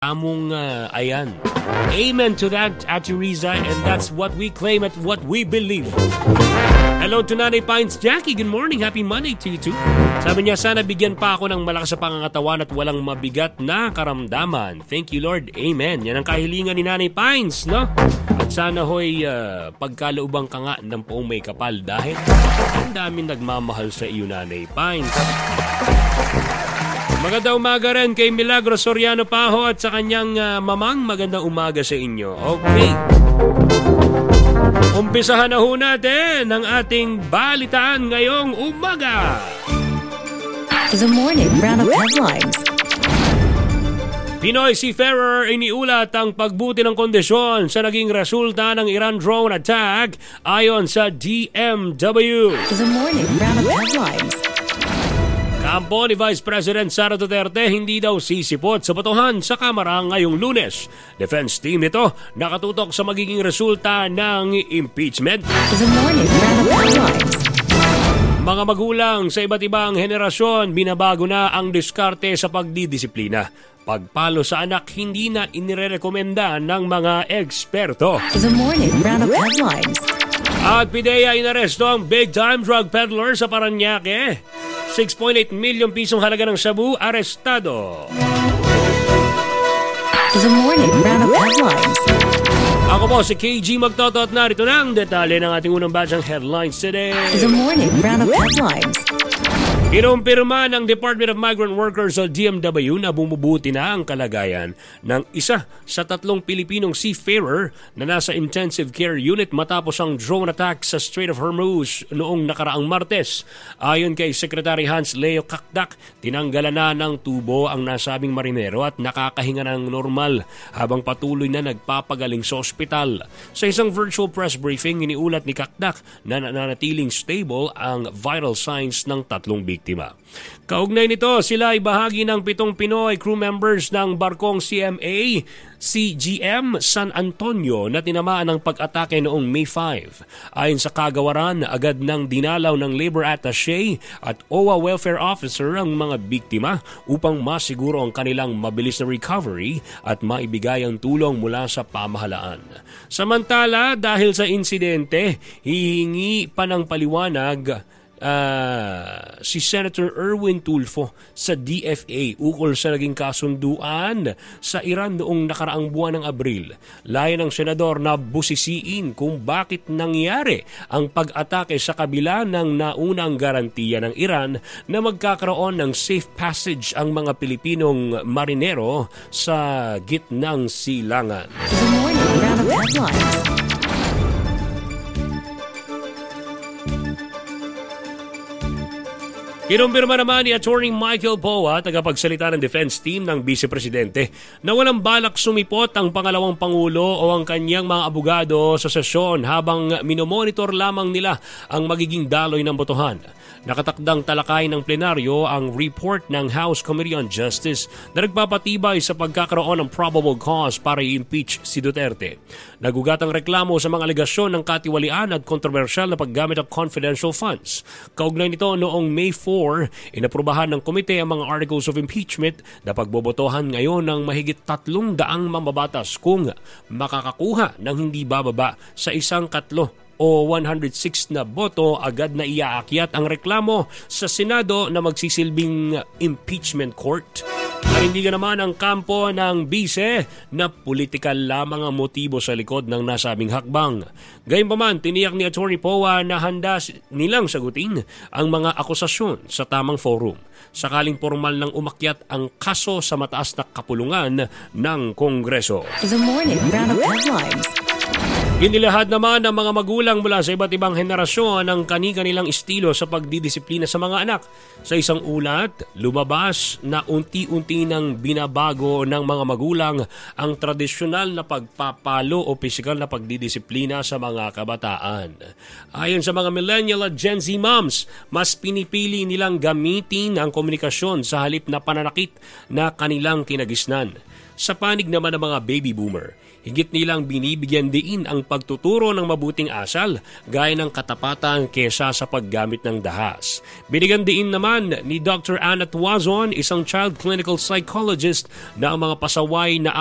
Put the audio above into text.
Among ayan. Amen to that, Ate Riza, and that's what we claim at what we believe. Hello to Nanay Pines Jackie. Good morning. Happy Monday to you too. Sabi niya, sana bigyan pa ako ng malakas sa pangangatawan at walang mabigat na karamdaman. Thank you, Lord. Amen. Yan ang kahilingan ni Nanay Pines, no? At sana ho'y pagkaloobang ka nga ng poong may kapal dahil ang daming nagmamahal sa iyo, Nanay Pines. Magandang umaga rin kay Milagro Soriano Paho at sa kanyang mamang. Magandang umaga sa inyo. Okay. Umpisahan na ho natin ang ating balitaan ngayong umaga. The morning roundup headlines. Pinoy seafarer iniulat ang pagbuti ng kondisyon sa naging resulta ng Iran drone attack ayon sa DMW. The morning roundup headlines. Kampo ni Vice President Sara Duterte hindi daw sisipot sa botohan sa Kamara ngayong Lunes. Defense team nito nakatutok sa magiging resulta ng impeachment. The morning roundup headlines. Mga magulang sa iba't ibang henerasyon binabago na ang diskarte sa pagdidisiplina. Pagpalo sa anak hindi na inirekomenda ng mga eksperto. The morning roundup headlines. At PIDEA inaresto ang big-time drug peddler sa Parañaque. 6.8 milyong pisong halaga ng shabu, arestado. The morning roundup headlines. Ako po si KG Magtoto at narito na ang detalye ng ating unang batch ng headlines today. The morning roundup headlines. Kinumpirma ng Department of Migrant Workers o DMW na bumubuti na ang kalagayan ng isa sa 3 Pilipinong seafarer na nasa intensive care unit matapos ang drone attack sa Strait of Hormuz noong nakaraang Martes. Ayon kay Secretary Hans Leo Kakdak, tinanggalan na ng tubo ang nasabing marinero at nakakahinga ng normal habang patuloy na nagpapagaling sa ospital. Sa isang virtual press briefing, iniulat ni Kakdak na nanatiling stable ang vital signs ng 3 biktima. Kaugnay nito, sila ay bahagi ng 7 Pinoy crew members ng barkong CMA CGM San Antonio na tinamaan ng pag-atake noong May 5. Ayon sa kagawaran, agad nang dinalaw ng Labor Attaché at OWA Welfare Officer ang mga biktima upang masiguro ang kanilang mabilis na recovery at maibigay ang tulong mula sa pamahalaan. Samantala, dahil sa insidente, hihingi pa ng paliwanag si Senator Erwin Tulfo sa DFA ukol sa naging kasunduan sa Iran noong nakaraang buwan ng Abril. Layo ng senador na busisiin kung bakit nangyari ang pag-atake sa kabila ng naunang garantiya ng Iran na magkakaroon ng safe passage ang mga Pilipinong marinero sa gitnang silangan. The morning roundup headlines. Kinumpirma naman ni Attorney Michael Poa, tagapagsalita ng defense team ng Vice Presidente, na walang balak sumipot ang pangalawang Pangulo o ang kanyang mga abogado sa sesyon habang minomonitor lamang nila ang magiging daloy ng botohan. Nakatakdang talakay ng plenaryo ang report ng House Committee on Justice na nagpapatibay sa pagkakaroon ng probable cause para i-impeach si Duterte. Nagugat ang reklamo sa mga alegasyon ng katiwalian at kontrobersyal na paggamit ng confidential funds. Kaugnay nito noong May 4, inaprubahan ng komite ang mga articles of impeachment na pagbobotohan ngayon ng mahigit 300 mambabatas kung makakakuha ng hindi bababa sa 1/3 o 106 na boto, agad na iaakyat ang reklamo sa Senado na magsisilbing impeachment court. Narindigan naman ang kampo ng bise na politikal lamang ang motibo sa likod ng nasabing hakbang. Gayunpaman, tiniyak ni Attorney Poa na handa nilang sagutin ang mga akusasyon sa tamang forum. Sakaling formal nang umakyat ang kaso sa mataas na kapulungan ng Kongreso. The morning roundup headlines. Inilahad naman ng mga magulang mula sa iba't ibang henerasyon ang kani-kanilang estilo sa pagdidisiplina sa mga anak. Sa isang ulat, lumabas na unti-unti nang binabago ng mga magulang ang tradisyonal na pagpapalo o pisikal na pagdidisiplina sa mga kabataan. Ayon sa mga millennial at Gen Z moms, mas pinipili nilang gamitin ang komunikasyon sa halip na pananakit na kanilang kinagisnan. Sa panig naman ng mga baby boomer, higit nilang binibigyan diin ang pagtuturo ng mabuting asal gaya ng katapatan kesa sa paggamit ng dahas. Binigyan diin naman ni Dr. Anna Tuazon, isang child clinical psychologist, na ang mga pasaway na